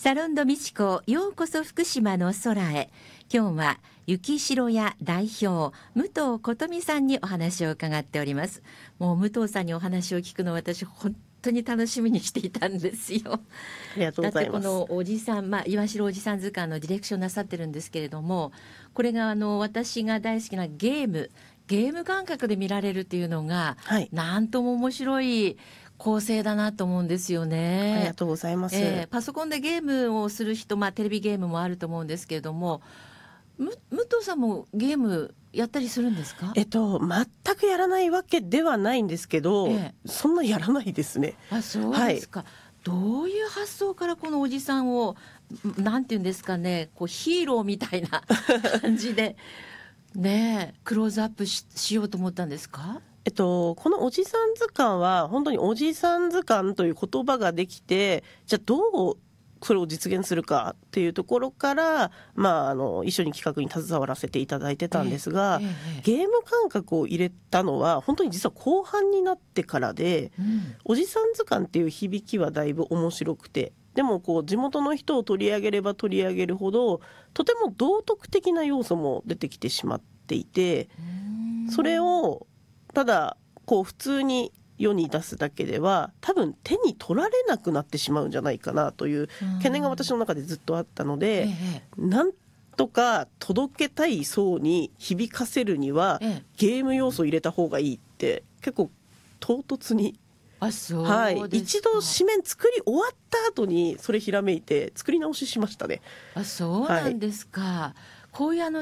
サロンド美智子、ようこそ福島の空へ。今日は雪城屋代表武藤琴美さんにお話を伺っております。もう武藤さんにお話を聞くの私本当に楽しみにしていたんですよ。 ありがとうございます。 だってこのおじさん、岩城おじさん図鑑のディレクションなさってるんですけれども、これが私が大好きなゲーム感覚で見られるっていうのが、 はい、 なんとも面白い構成だなと思うんですよね。 ありがとうございます。 パソコンでゲームをする人、テレビゲームもあると思うんですけれども、武藤さんもゲームやったりするんですか？ 全くやらないわけではないんですけど、そんなやらないですね。 あ、そうですか、はい、どういう発想からこのおじさんをなんていうんですかね、こうヒーローみたいな感じでねクローズアップ しようと思ったんですか？ このおじさん図鑑は本当におじさん図鑑という言葉ができて、じゃあどうそれを実現するかっていうところから、一緒に企画に携わらせていただいてたんですが、ゲーム感覚を入れたのは本当に実は後半になってからで、おじさん図鑑っていう響きはだいぶ面白くて、でも地元の人を取り上げれば取り上げるほどとても道徳的な要素も出てきてしまっていて、それをただ普通に世に出すだけでは多分手に取られなくなってしまうんじゃないかなという懸念が私の中でずっとあったので、なんとか届けたい層に響かせるにはゲーム要素を入れた方がいいって結構唐突に、一度紙面作り終わった後にそれひらめいて作り直ししましたね。 そうなんですか。こういう